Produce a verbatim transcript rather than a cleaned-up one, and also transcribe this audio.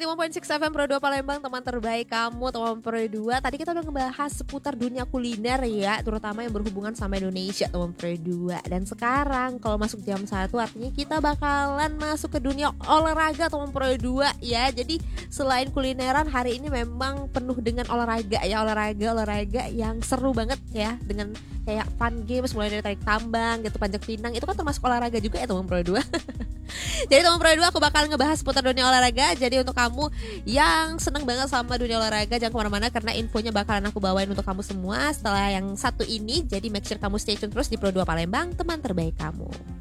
lima koma enam F M Pro dua Palembang, teman terbaik kamu, teman Pro dua. Tadi kita udah ngebahas seputar dunia kuliner ya, terutama yang berhubungan sama Indonesia, teman Pro dua. Dan sekarang kalau masuk jam satu artinya kita bakalan masuk ke dunia olahraga, teman Pro dua ya. Jadi selain kulineran, hari ini memang penuh dengan olahraga ya, olahraga-olahraga yang seru banget ya, dengan kayak fun games mulai dari tarik tambang gitu, panjat pinang, itu kan termasuk olahraga juga ya teman Pro dua. Jadi teman Pro dua aku bakal ngebahas seputar dunia olahraga. Jadi untuk kamu yang seneng banget sama dunia olahraga, jangan kemana-mana karena infonya bakalan aku bawain untuk kamu semua setelah yang satu ini. Jadi make sure kamu stay tune terus di Pro dua Palembang, teman terbaik kamu.